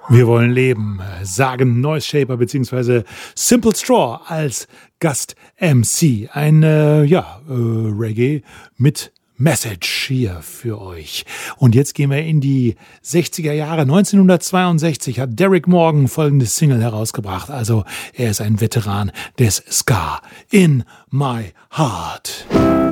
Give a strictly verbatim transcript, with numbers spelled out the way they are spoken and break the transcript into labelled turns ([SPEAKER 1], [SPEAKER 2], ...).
[SPEAKER 1] Wir wollen leben, sagen Noise Shaper bzw. Simple Straw als Gast-M C. Ein äh, ja, äh, Reggae mit Message hier für euch. Und jetzt gehen wir in die sechziger Jahre. neunzehnhundertzweiundsechzig hat Derrick Morgan folgende Single herausgebracht. Also er ist ein Veteran des Ska. In My Heart.